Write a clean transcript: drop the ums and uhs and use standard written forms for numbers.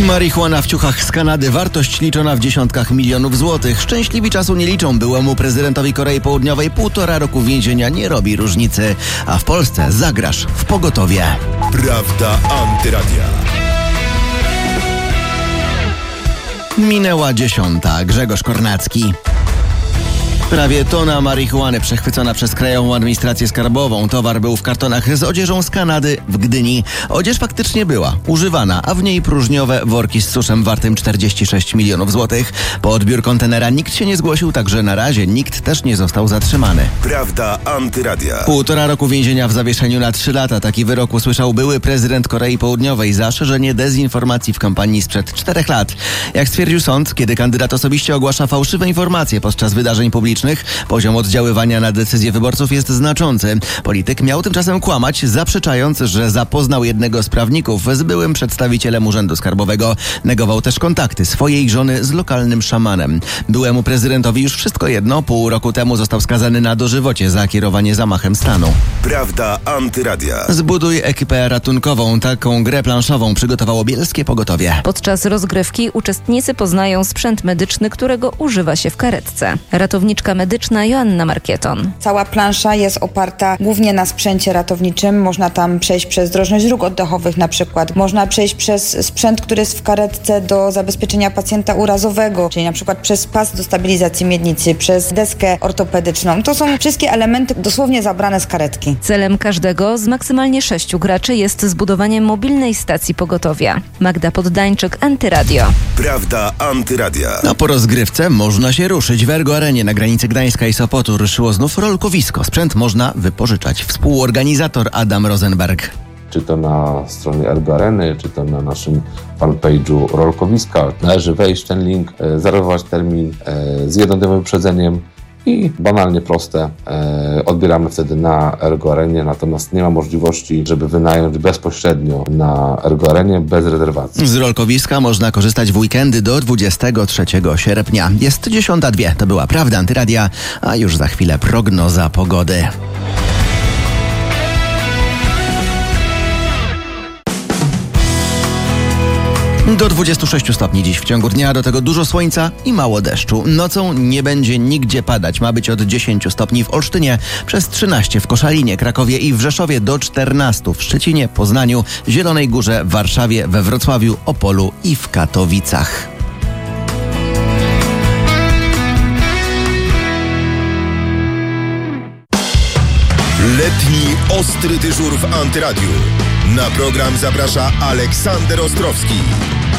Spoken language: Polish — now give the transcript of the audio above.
Marihuana w ciuchach z Kanady, wartość liczona w dziesiątkach milionów złotych. Szczęśliwi czasu nie liczą. Byłemu prezydentowi Korei Południowej 1,5 roku więzienia nie robi różnicy. A w Polsce zagrasz w pogotowie. Prawda Antyradia. Minęła 10. Grzegorz Kornacki. Prawie tona marihuany przechwycona przez Krajową Administrację Skarbową. Towar był w kartonach z odzieżą z Kanady w Gdyni. Odzież faktycznie była używana, a w niej próżniowe worki z suszem wartym 46 milionów złotych. Po odbiór kontenera nikt się nie zgłosił, także na razie nikt też nie został zatrzymany. Prawda Antyradia. 1,5 roku więzienia w zawieszeniu na 3 lata. Taki wyrok usłyszał były prezydent Korei Południowej za szerzenie dezinformacji w kampanii sprzed 4 lat. Jak stwierdził sąd, kiedy kandydat osobiście ogłasza fałszywe informacje podczas wydarzeń publicznych, poziom oddziaływania na decyzje wyborców jest znaczący. Polityk miał tymczasem kłamać, zaprzeczając, że zapoznał jednego z prawników z byłym przedstawicielem Urzędu Skarbowego. Negował też kontakty swojej żony z lokalnym szamanem. Byłemu prezydentowi już wszystko jedno. 0,5 roku temu został skazany na dożywocie za kierowanie zamachem stanu. Prawda Antyradia. Zbuduj ekipę ratunkową. Taką grę planszową przygotowało bielskie pogotowie. Podczas rozgrywki uczestnicy poznają sprzęt medyczny, którego używa się w karetce. Ratowniczka medyczna Joanna Markieton. Cała plansza jest oparta głównie na sprzęcie ratowniczym. Można tam przejść przez drożność dróg oddechowych na przykład. Można przejść przez sprzęt, który jest w karetce do zabezpieczenia pacjenta urazowego, czyli na przykład przez pas do stabilizacji miednicy, przez deskę ortopedyczną. To są wszystkie elementy dosłownie zabrane z karetki. Celem każdego z maksymalnie 6 graczy jest zbudowanie mobilnej stacji pogotowia. Magda Poddańczyk, Antyradio. Prawda Antyradia. A po rozgrywce można się ruszyć. W Ergo Arenie na granicy Gdańska i Sopotu ruszyło znów rolkowisko. Sprzęt można wypożyczać. Współorganizator Adam Rosenberg. Czy to na stronie Ergo Areny, czy to na naszym fanpage'u rolkowiska. Należy wejść w ten link, zarezerwować termin z jednodniowym wyprzedzeniem i banalnie proste. Odbieramy wtedy na Ergo Arenie, natomiast nie ma możliwości, żeby wynająć bezpośrednio na Ergo Arenie bez rezerwacji. Z rolkowiska można korzystać w weekendy do 23 sierpnia. Jest 10:02. To była Prawda Antyradia, a już za chwilę prognoza pogody. Do 26 stopni dziś w ciągu dnia, do tego dużo słońca i mało deszczu. Nocą nie będzie nigdzie padać. Ma być od 10 stopni w Olsztynie, przez 13 w Koszalinie, Krakowie i w Rzeszowie, do 14 w Szczecinie, Poznaniu, Zielonej Górze, Warszawie, we Wrocławiu, Opolu i w Katowicach. Letni ostry dyżur w Antyradiu. Na program zaprasza Aleksander Ostrowski.